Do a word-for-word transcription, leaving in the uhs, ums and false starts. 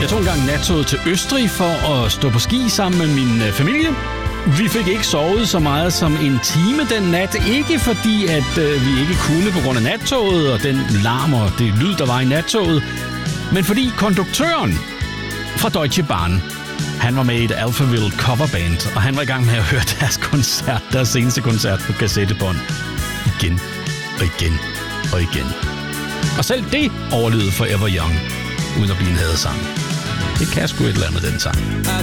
Jeg tog engang nattoget til Østrig for at stå på ski sammen med min familie. Vi fik ikke sovet så meget som en time den nat. Ikke fordi, at øh, vi ikke kunne på grund af nattoget og den larm og det lyd, der var i nattoget. Men fordi konduktøren fra Deutsche Bahn, han var med i et Alphaville coverband, og han var i gang med at høre deres koncert, deres seneste koncert på kassettebånd. Igen og igen og igen. Og selv det overlevede Forever Young, uden at blive en hadesang. Det kan sgu et eller andet, den sang. I